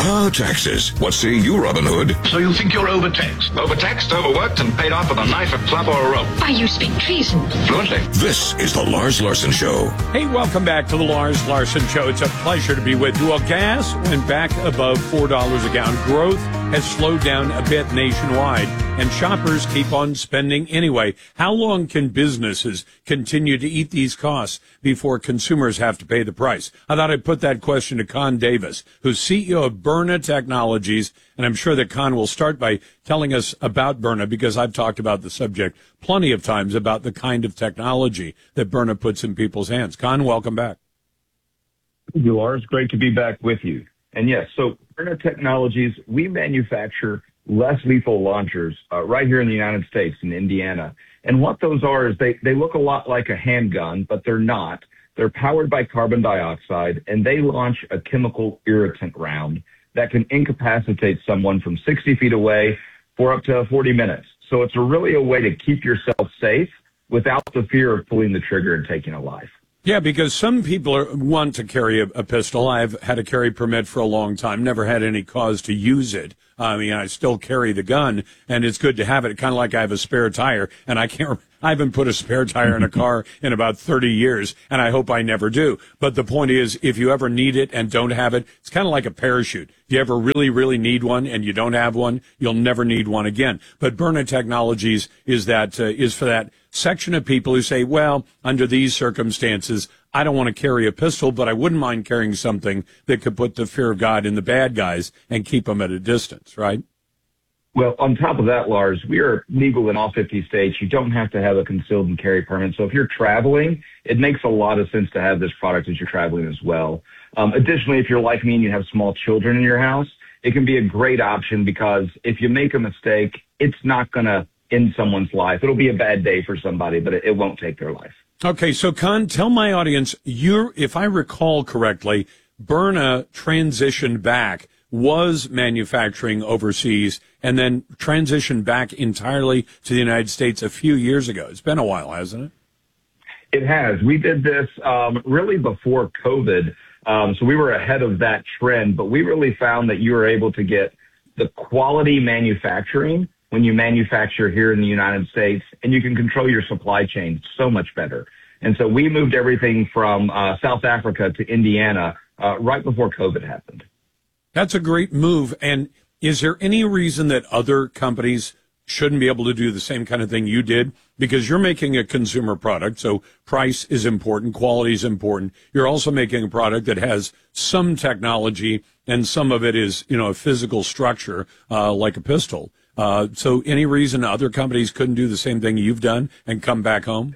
Taxes. What say you, Robin Hood? So you think you're overtaxed? Overtaxed, overworked, and paid off with a knife, a club, or a rope. Why, you speak treason. Fluently. This is the Lars Larson Show. Hey, welcome back to the Lars Larson Show. It's a pleasure to be with you. Well, gas went back above $4 a gallon. Growth has slowed down a bit nationwide, and shoppers keep on spending anyway. How long can businesses continue to eat these costs before consumers have to pay the price? I thought I'd put that question to Con Davis, who's CEO of Byrna Technologies, and I'm sure that Con will start by telling us about Byrna, because I've talked about the subject plenty of times about the kind of technology that Byrna puts in people's hands. Con, welcome back. Thank you, Lars. Great to be back with you. And yes, so Byrna Technologies, we manufacture less lethal launchers right here in the United States, in Indiana. And what those are is they look a lot like a handgun, but they're not. They're powered by carbon dioxide, and they launch a chemical irritant round that can incapacitate someone from 60 feet away for up to 40 minutes. So it's really a way to keep yourself safe without the fear of pulling the trigger and taking a life. Yeah, because some people want to carry a pistol. I've had a carry permit for a long time, never had any cause to use it. I mean, I still carry the gun, and it's good to have it, kind of like I have a spare tire, and I haven't put a spare tire in a car in about 30 years, and I hope I never do. But the point is, if you ever need it and don't have it, it's kind of like a parachute. If you ever really, really need one and you don't have one, you'll never need one again. But Byrna Technologies is for that section of people who say, well, under these circumstances, I don't want to carry a pistol, but I wouldn't mind carrying something that could put the fear of God in the bad guys and keep them at a distance, right? Well, on top of that, Lars, we are legal in all 50 states. You don't have to have a concealed and carry permit. So if you're traveling, it makes a lot of sense to have this product as you're traveling as well. Additionally, if you're like me and you have small children in your house, it can be a great option, because if you make a mistake, it's not going to end someone's life. It'll be a bad day for somebody, but it won't take their life. Okay, so Con, tell my audience, if I recall correctly, Byrna transitioned back, was manufacturing overseas, and then transitioned back entirely to the United States a few years ago. It's been a while, hasn't it? It has. We did this really before COVID, so we were ahead of that trend, but we really found that you were able to get the quality manufacturing when you manufacture here in the United States, and you can control your supply chain so much better. And so we moved everything from South Africa to Indiana right before COVID happened. That's a great move. And is there any reason that other companies shouldn't be able to do the same kind of thing you did? Because you're making a consumer product, so price is important, quality is important. You're also making a product that has some technology, and some of it is, a physical structure, like a pistol. So any reason other companies couldn't do the same thing you've done and come back home?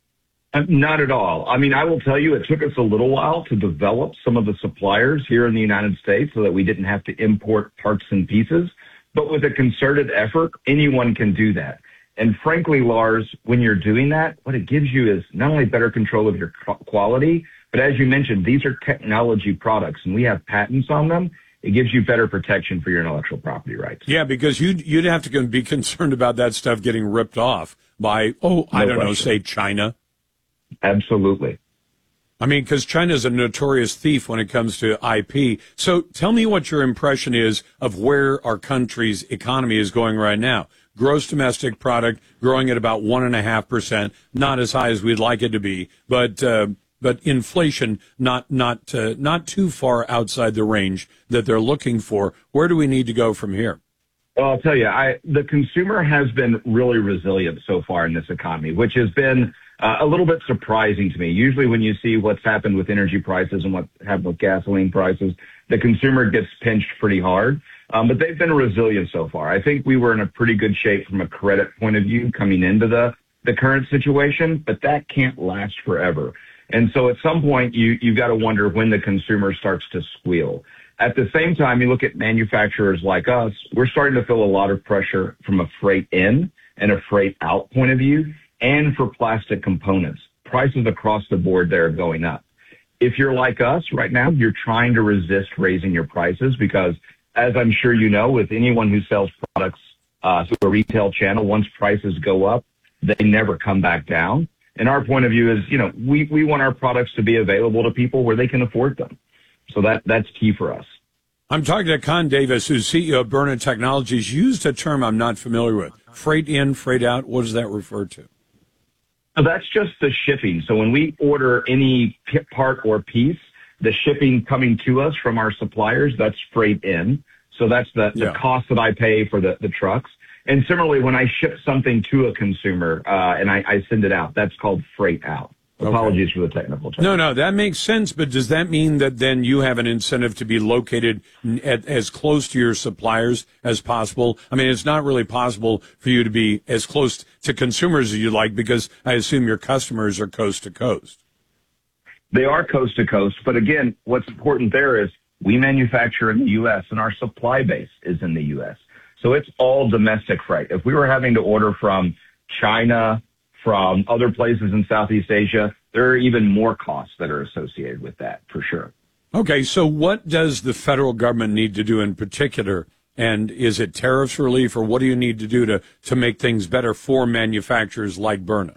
Not at all. I mean, I will tell you, it took us a little while to develop some of the suppliers here in the United States so that we didn't have to import parts and pieces. But with a concerted effort, anyone can do that. And frankly, Lars, when you're doing that, what it gives you is not only better control of your quality, but as you mentioned, these are technology products, and we have patents on them. It gives you better protection for your intellectual property rights. Yeah, because you'd have to be concerned about that stuff getting ripped off by, say China. Absolutely. I mean, because China's a notorious thief when it comes to IP. So tell me what your impression is of where our country's economy is going right now. Gross domestic product growing at about 1.5%, not as high as we'd like it to be, but inflation not too far outside the range that they're looking for. Where do we need to go from here? Well, I'll tell you, the consumer has been really resilient so far in this economy, which has been a little bit surprising to me. Usually when you see what's happened with energy prices and what happened with gasoline prices, the consumer gets pinched pretty hard. But they've been resilient so far. I think we were in a pretty good shape from a credit point of view coming into the current situation, but that can't last forever. And so at some point, you've got to wonder when the consumer starts to squeal. At the same time, you look at manufacturers like us, we're starting to feel a lot of pressure from a freight in and a freight out point of view, and for plastic components. Prices across the board there are going up. If you're like us right now, you're trying to resist raising your prices because, as I'm sure you know, with anyone who sells products through a retail channel, once prices go up, they never come back down. And our point of view is, we want our products to be available to people where they can afford them. So that's key for us. I'm talking to Con Davis, who's CEO of Byrna Technologies. Used a term I'm not familiar with. Freight in, freight out. What does that refer to? So that's just the shipping. So when we order any part or piece, the shipping coming to us from our suppliers, that's freight in. So that's the cost that I pay for the trucks. And similarly, when I ship something to a consumer and I send it out, that's called freight out. Apologies for the technical term. No, that makes sense. But does that mean that then you have an incentive to be located as close to your suppliers as possible? I mean, it's not really possible for you to be as close to consumers as you like, because I assume your customers are coast to coast. They are coast to coast. But again, what's important there is we manufacture in the U.S. and our supply base is in the U.S. So it's all domestic freight. If we were having to order from China, from other places in Southeast Asia, there are even more costs that are associated with that, for sure. Okay, so what does the federal government need to do in particular? And is it tariffs relief, or what do you need to do to make things better for manufacturers like Byrna?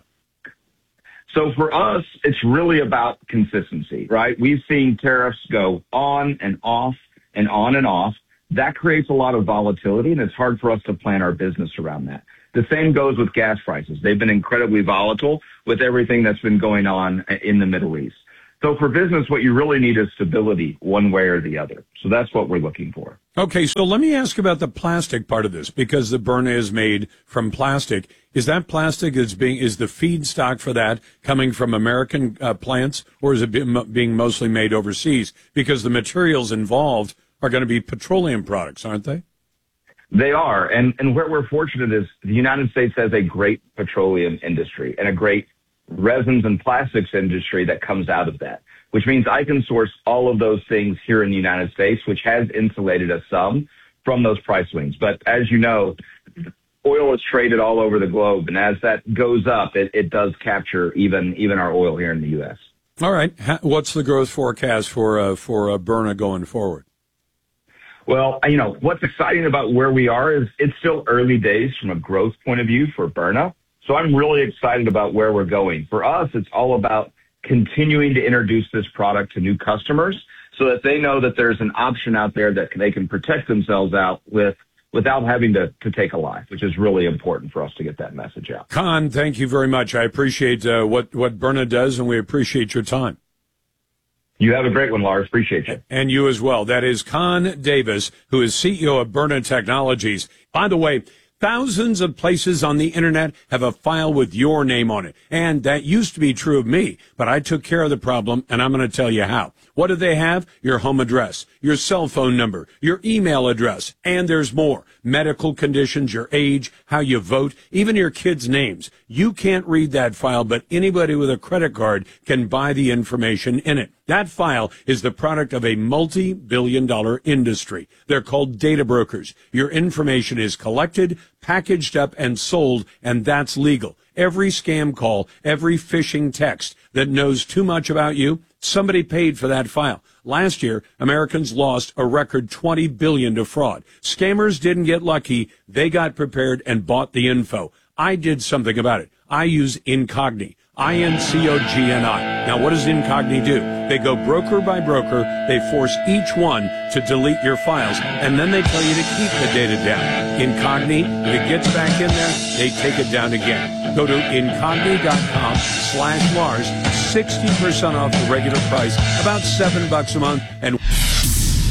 So for us, it's really about consistency, right? We've seen tariffs go on and off and on and off. That creates a lot of volatility, and it's hard for us to plan our business around that. The same goes with gas prices. They've been incredibly volatile with everything that's been going on in the Middle East. So for business, what you really need is stability one way or the other. So that's what we're looking for. Okay, so let me ask about the plastic part of this, because the Byrna is made from plastic. Is that plastic is the feedstock for that coming from American plants, or is it being mostly made overseas? Because the materials involved are going to be petroleum products, aren't they? They are. And where we're fortunate is the United States has a great petroleum industry and a great resins and plastics industry that comes out of that, which means I can source all of those things here in the United States, which has insulated us some from those price swings. But as you know, oil is traded all over the globe. And as that goes up, it does capture even our oil here in the U.S. All right. What's the growth forecast for Byrna going forward? Well, what's exciting about where we are is it's still early days from a growth point of view for Byrna. So I'm really excited about where we're going. For us, it's all about continuing to introduce this product to new customers so that they know that there's an option out there that they can protect themselves out without having to take a life, which is really important for us to get that message out. Con, thank you very much. I appreciate what Byrna does, and we appreciate your time. You have a great one, Lars. Appreciate you. And you as well. That is Con Davis, who is CEO of Byrna Technologies. By the way, thousands of places on the internet have a file with your name on it. And that used to be true of me, but I took care of the problem, and I'm going to tell you how. What do they have? Your home address, your cell phone number, your email address, and there's more. Medical conditions, your age, how you vote, even your kids' names. You can't read that file, but anybody with a credit card can buy the information in it. That file is the product of a multi-billion-dollar industry. They're called data brokers. Your information is collected, packaged up, and sold, and that's legal. Every scam call, every phishing text that knows too much about you, somebody paid for that file. Last year, Americans lost a record $20 billion to fraud. Scammers didn't get lucky. They got prepared and bought the info. I did something about it. I use Incogni. INCOGNI. Now, what does Incogni do? They go broker by broker. They force each one to delete your files, and then they tell you to keep the data down. Incogni, if it gets back in there, they take it down again. Go to Incogni.com/Lars. 60% off the regular price, about $7 a month. And